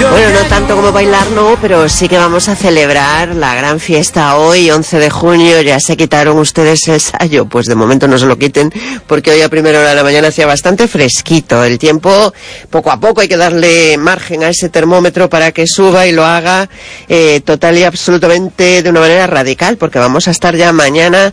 Bueno, no tanto como bailar, no, pero sí que vamos a celebrar la gran fiesta hoy, 11 de junio. Ya se quitaron ustedes el sayo, pues de momento no se lo quiten, porque hoy a primera hora de la mañana hacía bastante fresquito. El tiempo, poco a poco hay que darle margen a ese termómetro para que suba y lo haga total y absolutamente de una manera radical, porque vamos a estar ya mañana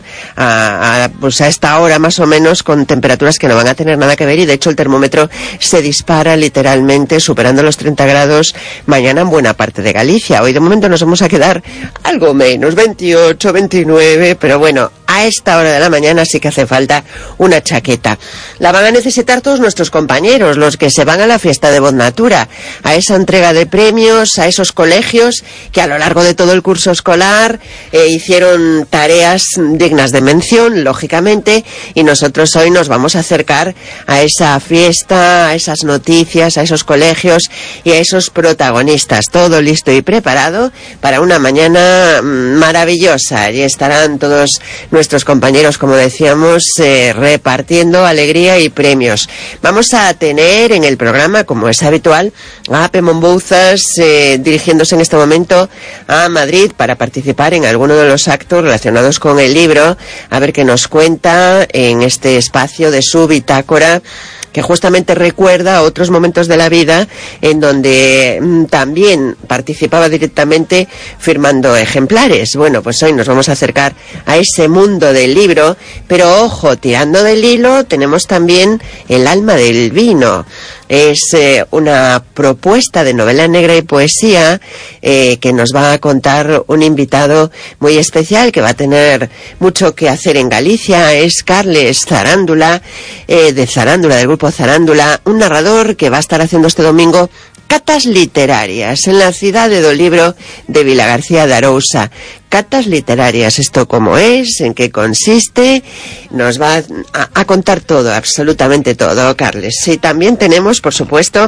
pues a esta hora más o menos con temperaturas que no van a tener nada que ver, y de hecho el termómetro se dispara literalmente superando los 30 grados mañana en buena parte de Galicia. Hoy de momento nos vamos a quedar algo menos, 28, 29, pero bueno, a esta hora de la mañana sí que hace falta una chaqueta. La van a necesitar todos nuestros compañeros, los que se van a la fiesta de Botnatura, a esa entrega de premios, a esos colegios que a lo largo de todo el curso escolar hicieron tareas dignas de mención, lógicamente, y nosotros hoy nos vamos a acercar a esa fiesta, a esas noticias, a esos colegios y a esos protagonistas. Todo listo y preparado para una mañana maravillosa. Allí estarán todos nuestros compañeros, como decíamos, repartiendo alegría y premios. Vamos a tener en el programa, como es habitual, a Pemón Bouzas dirigiéndose en este momento a Madrid para participar en alguno de los actos relacionados con el libro, a ver qué nos cuenta en este espacio de su bitácora, que justamente recuerda otros momentos de la vida en donde también participaba directamente firmando ejemplares. Bueno, pues hoy nos vamos a acercar a ese mundo del libro, pero ojo, tirando del hilo tenemos también el alma del vino. Es una propuesta de novela negra y poesía que nos va a contar un invitado muy especial que va a tener mucho que hacer en Galicia. Es Carles Zarándula, de Zarándula, del grupo Zarándula, un narrador que va a estar haciendo este domingo catas literarias en la ciudad de Dolibro de Vilagarcía de Arousa. Catas literarias, ¿esto cómo es? ¿En qué consiste? Nos va a contar todo, absolutamente todo, Carles. Sí, también tenemos, por supuesto,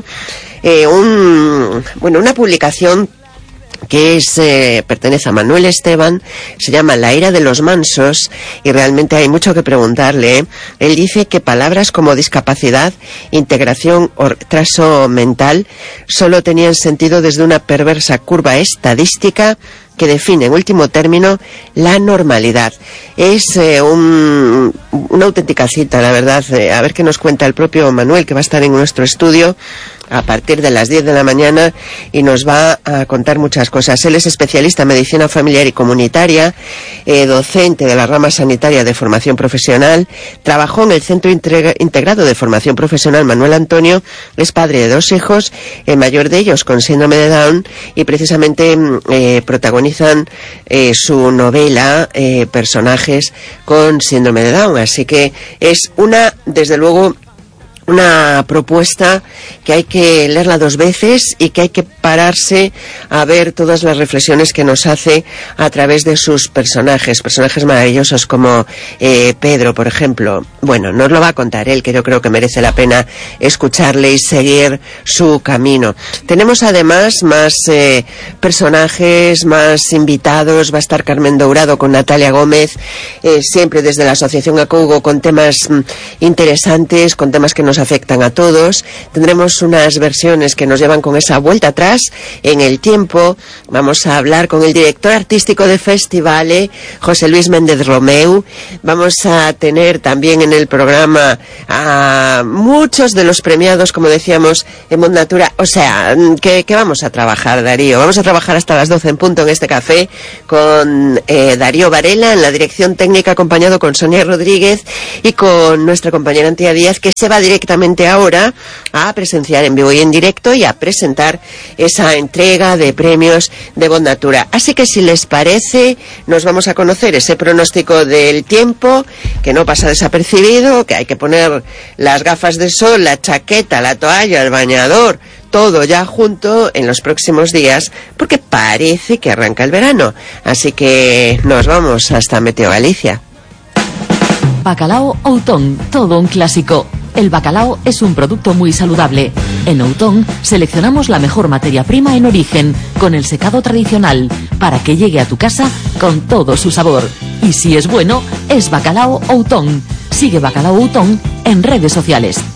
una publicación que pertenece a Manuel Esteban, se llama La ira de los mansos, y realmente hay mucho que preguntarle. Él dice que palabras como discapacidad, integración o retraso mental solo tenían sentido desde una perversa curva estadística que define en último término la normalidad. Es una auténtica cita, la verdad. A ver qué nos cuenta el propio Manuel, que va a estar en nuestro estudio a partir de las 10 de la mañana y nos va a contar muchas cosas. Él es especialista en medicina familiar y comunitaria, docente de la rama sanitaria de formación profesional, trabajó en el Centro Integrado de Formación Profesional Manuel Antonio, es padre de 2 hijos, el mayor de ellos con síndrome de Down, y precisamente protagonizan su novela personajes con síndrome de Down. Así que es desde luego, una propuesta que hay que leerla 2 veces y que hay que pararse a ver todas las reflexiones que nos hace a través de sus personajes maravillosos como Pedro, por ejemplo. Bueno, nos lo va a contar él, que yo creo que merece la pena escucharle y seguir su camino. Tenemos además más personajes, más invitados. Va a estar Carmen Dourado con Natalia Gómez, siempre desde la Asociación Acougo, con temas interesantes, con temas que nos afectan a todos. Tendremos unas versiones que nos llevan con esa vuelta atrás en el tiempo. Vamos a hablar con el director artístico de Festivale, José Luis Méndez Romeu. Vamos a tener también en el programa a muchos de los premiados, como decíamos, en Botnatura. O sea, que vamos a trabajar, Darío. Vamos a trabajar hasta las 12 en punto en este café con Darío Varela en la dirección técnica, acompañado con Sonia Rodríguez y con nuestra compañera Antía Díaz, que se va directamente ahora a presenciar en vivo y en directo y a presentar esa entrega de premios de Botnatura. Así que, si les parece, nos vamos a conocer ese pronóstico del tiempo, que no pasa desapercibido, que hay que poner las gafas de sol, la chaqueta, la toalla, el bañador, todo ya junto en los próximos días, porque parece que arranca el verano. Así que nos vamos hasta Meteo Galicia. Bacalao Outón, todo un clásico. El bacalao es un producto muy saludable. En Outón seleccionamos la mejor materia prima en origen, con el secado tradicional, para que llegue a tu casa con todo su sabor. Y si es bueno, es Bacalao Outón. Sigue Bacalao Outón en redes sociales.